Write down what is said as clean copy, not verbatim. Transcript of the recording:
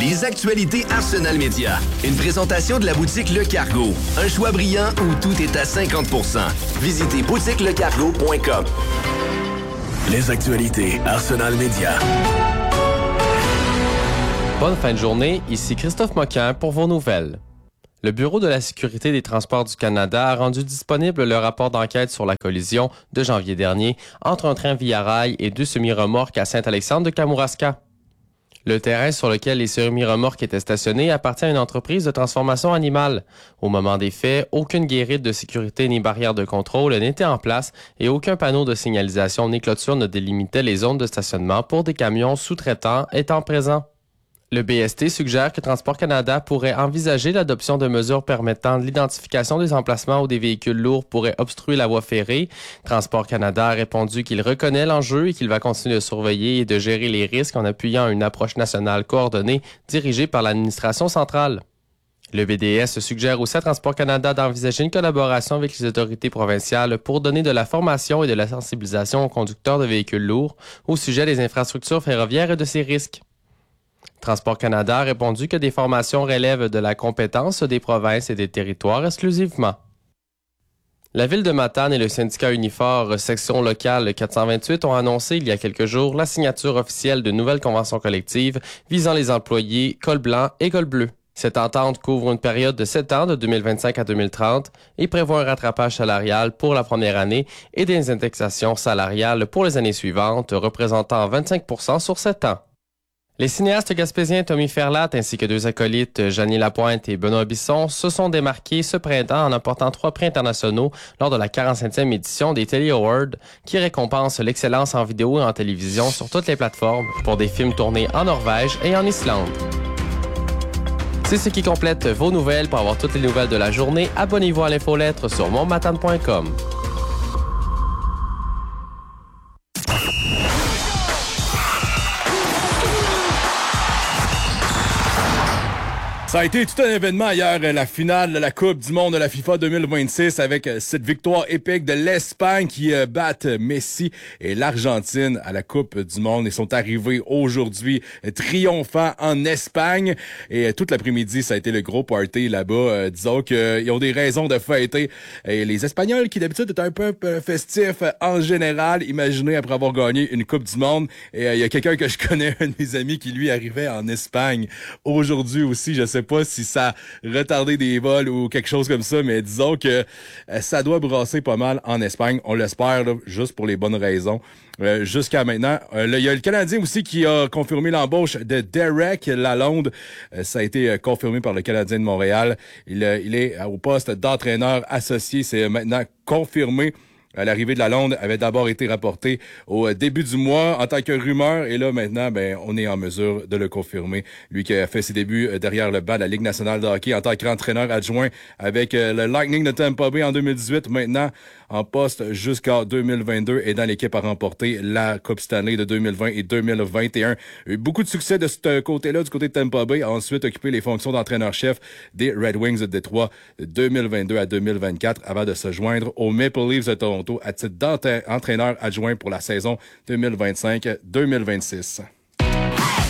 Les actualités Arsenal Média. Une présentation de la boutique Le Cargo. Un choix brillant où tout est à 50%. Visitez boutiquelecargo.com. Les actualités Arsenal Média. Bonne fin de journée, ici Christophe Moquin pour vos nouvelles. Le Bureau de la sécurité des transports du Canada a rendu disponible le rapport d'enquête sur la collision de janvier dernier entre un train Via Rail et 2 semi-remorques à Saint-Alexandre de Kamouraska. Le terrain sur lequel les semi-remorques étaient stationnés appartient à une entreprise de transformation animale. Au moment des faits, aucune guérite de sécurité ni barrière de contrôle n'était en place et aucun panneau de signalisation ni clôture ne délimitait les zones de stationnement pour des camions sous-traitants étant présents. Le BST suggère que Transport Canada pourrait envisager l'adoption de mesures permettant l'identification des emplacements où des véhicules lourds pourraient obstruer la voie ferrée. Transport Canada a répondu qu'il reconnaît l'enjeu et qu'il va continuer de surveiller et de gérer les risques en appuyant une approche nationale coordonnée dirigée par l'administration centrale. Le BDS suggère aussi à Transport Canada d'envisager une collaboration avec les autorités provinciales pour donner de la formation et de la sensibilisation aux conducteurs de véhicules lourds au sujet des infrastructures ferroviaires et de ces risques. Transport Canada a répondu que des formations relèvent de la compétence des provinces et des territoires exclusivement. La ville de Matane et le syndicat Unifor, section locale 428, ont annoncé il y a quelques jours la signature officielle de nouvelles conventions collectives visant les employés col blanc et col bleu. Cette entente couvre une période de 7 ans, de 2025 à 2030, et prévoit un rattrapage salarial pour la première année et des indexations salariales pour les années suivantes, représentant 25% sur 7 ans. Les cinéastes gaspésiens Tommy Ferlat ainsi que 2 acolytes, Jeannie Lapointe et Benoît Bisson, se sont démarqués ce printemps en emportant 3 prix internationaux lors de la 45e édition des Telly Awards, qui récompense l'excellence en vidéo et en télévision sur toutes les plateformes pour des films tournés en Norvège et en Islande. C'est ce qui complète vos nouvelles. Pour avoir toutes les nouvelles de la journée, abonnez-vous à l'infolettre sur montmatane.com. Ça a été tout un événement hier, la finale de la Coupe du monde de la FIFA 2026 avec cette victoire épique de l'Espagne qui bat Messi et l'Argentine à la Coupe du monde. Ils sont arrivés aujourd'hui triomphants en Espagne et toute l'après-midi, ça a été le gros party là-bas. Disons qu'ils ont des raisons de fêter. Et les Espagnols qui d'habitude étaient un peu festifs en général, imaginez après avoir gagné une Coupe du monde. Et il y a quelqu'un que je connais, un de mes amis qui lui arrivait en Espagne aujourd'hui aussi. Je sais pas si ça a retardé des vols ou quelque chose comme ça, mais disons que ça doit brasser pas mal en Espagne. On l'espère, là, juste pour les bonnes raisons. Jusqu'à maintenant. Il y a le Canadien aussi qui a confirmé l'embauche de Derek Lalonde. Ça a été confirmé par le Canadien de Montréal. Il est au poste d'entraîneur associé. C'est maintenant confirmé. L'arrivée de Lalonde avait d'abord été rapportée au début du mois en tant que rumeur et là maintenant on est en mesure de le confirmer. Lui qui a fait ses débuts derrière le banc de la Ligue nationale de hockey en tant qu'entraîneur adjoint avec le Lightning de Tampa Bay en 2018, maintenant en poste jusqu'en 2022 et dans l'équipe à remporter la Coupe Stanley de 2020 et 2021. Eu beaucoup de succès de ce côté-là, du côté de Tampa Bay, a ensuite occupé les fonctions d'entraîneur-chef des Red Wings de Détroit de 2022 à 2024 avant de se joindre aux Maple Leafs de Toronto à titre d'entraîneur adjoint pour la saison 2025-2026.